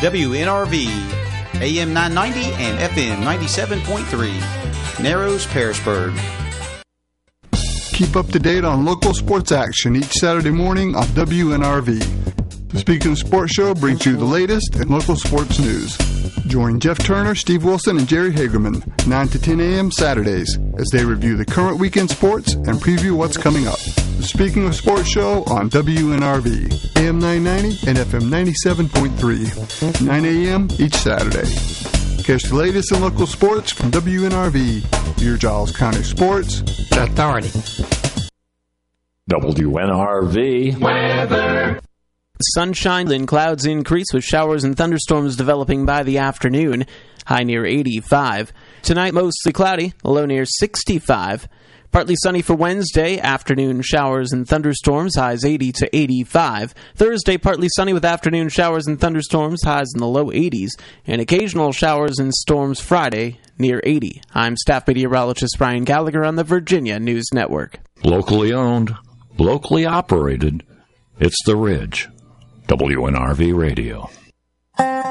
WNRV, AM 990 and FM 97.3, Narrows, Pearisburg. Keep up to date on local sports action each Saturday morning on WNRV. The Speaking of Sports Show brings you the latest in local sports news. Join Jeff Turner, Steve Wilson, and Jerry Hagerman 9 to 10 a.m. Saturdays as they review the current weekend sports and preview what's coming up. The Speaking of Sports Show on WNRV, AM 990 and FM 97.3, 9 a.m. each Saturday. Catch the latest in local sports from WNRV, your Giles County Sports Authority. WNRV weather. Sunshine, then clouds increase with showers and thunderstorms developing by the afternoon, high near 85. Tonight, mostly cloudy, low near 65. Partly sunny for Wednesday, afternoon showers and thunderstorms, highs 80 to 85. Thursday, partly sunny with afternoon showers and thunderstorms, highs in the low 80s. And occasional showers and storms Friday, near 80. I'm staff meteorologist Brian Gallagher on the Virginia News Network. Locally owned, locally operated, it's The Ridge. WNRV Radio.